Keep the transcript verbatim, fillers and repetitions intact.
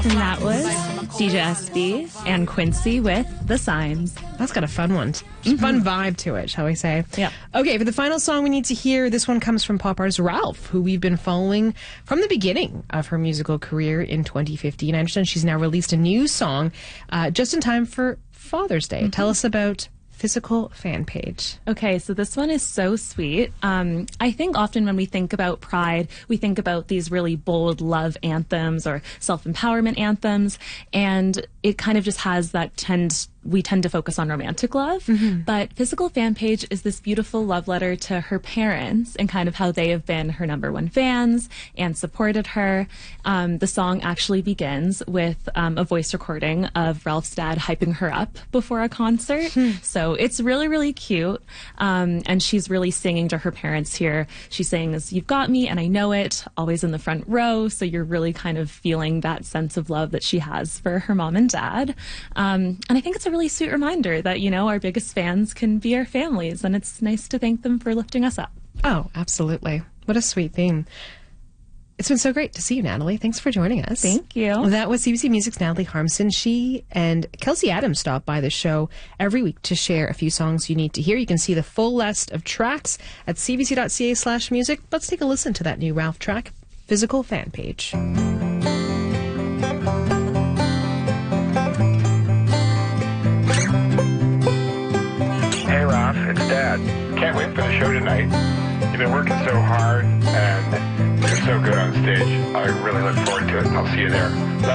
And that was D J S B and Quincy with The Signs. That's got a fun one. Mm-hmm. Fun vibe to it, shall we say. Yeah. Okay, for the final song we need to hear, this one comes from pop artist Ralph, who we've been following from the beginning of her musical career in twenty fifteen. I understand she's now released a new song uh, just in time for Father's Day. Mm-hmm. Tell us about Physical Fan Page. Okay, so this one is so sweet. Um, I think often when we think about Pride, we think about these really bold love anthems or self-empowerment anthems, and it kind of just has that tend we tend to focus on romantic love, mm-hmm. but Physical Fan Page is this beautiful love letter to her parents and kind of how they have been her number one fans and supported her. Um, the song actually begins with um, a voice recording of Ralph's dad hyping her up before a concert. Hmm. So it's really, really cute. Um, and she's really singing to her parents here. She's saying, "You've got me and I know it," always in the front row. So you're really kind of feeling that sense of love that she has for her mom and dad. Um, and I think it's a really sweet reminder that, you know, our biggest fans can be our families, and it's nice to thank them for lifting us up. Oh, absolutely. What a sweet theme. It's been so great to see you, Natalie. Thanks for joining us. Thank you. That was C B C Music's Natalie Harmson. She and Kelsey Adams stop by the show every week to share a few songs you need to hear. You can see the full list of tracks at cbc.ca slash music. Let's take a listen to that new Ralph track, Physical Fan Page. Hey Ralph, it's Dad. Can't wait for the show tonight. You've been working so hard and you're so good on stage. I really look forward to it. I'll see you there.